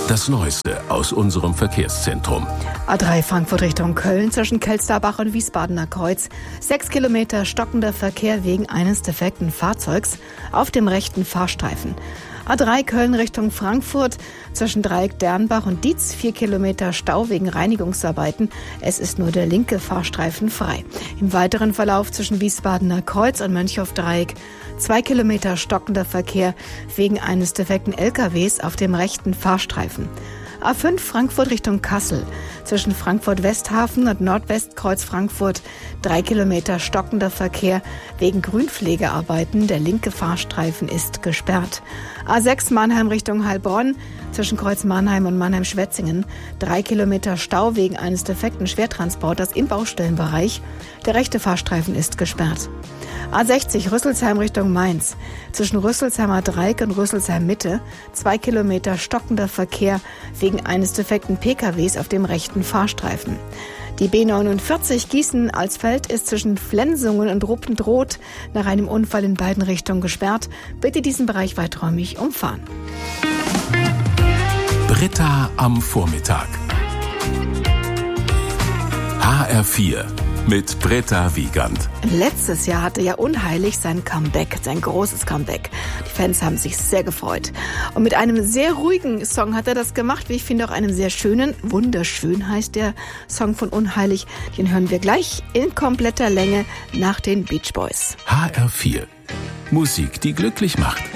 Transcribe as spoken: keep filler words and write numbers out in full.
Das Neueste aus unserem Verkehrszentrum. A drei Frankfurt Richtung Köln zwischen Kelsterbach und Wiesbadener Kreuz. Sechs Kilometer stockender Verkehr wegen eines defekten Fahrzeugs auf dem rechten Fahrstreifen. A drei Köln Richtung Frankfurt zwischen Dreieck Dernbach und Dietz. Vier Kilometer Stau wegen Reinigungsarbeiten. Es ist nur der linke Fahrstreifen frei. Im weiteren Verlauf zwischen Wiesbadener Kreuz und Mönchhof-Dreieck zwei Kilometer stockender Verkehr wegen eines defekten L K Ws auf dem rechten Fahrstreifen. A fünf Frankfurt Richtung Kassel. Zwischen Frankfurt-Westhafen und Nordwestkreuz Frankfurt drei Kilometer stockender Verkehr wegen Grünpflegearbeiten. Der linke Fahrstreifen ist gesperrt. A sechs Mannheim Richtung Heilbronn. Zwischen Kreuz Mannheim und Mannheim-Schwetzingen drei Kilometer Stau wegen eines defekten Schwertransporters im Baustellenbereich. Der rechte Fahrstreifen ist gesperrt. A sechzig Rüsselsheim Richtung Mainz. Zwischen Rüsselsheimer Dreieck und Rüsselsheim Mitte zwei Kilometer stockender Verkehr wegen eines defekten P K Ws auf dem rechten Fahrstreifen. Die B neunundvierzig Gießen-Alsfeld ist zwischen Flensungen und Ruppendroth nach einem Unfall in beiden Richtungen gesperrt. Bitte diesen Bereich weiträumig umfahren. Britta am Vormittag. H R vier mit Britta Wiegand. Letztes Jahr hatte ja Unheilig sein Comeback, sein großes Comeback. Die Fans haben sich sehr gefreut. Und mit einem sehr ruhigen Song hat er das gemacht, wie ich finde, auch einem sehr schönen. Wunderschön heißt der Song von Unheilig. Den hören wir gleich in kompletter Länge nach den Beach Boys. H R vier. Musik, die glücklich macht.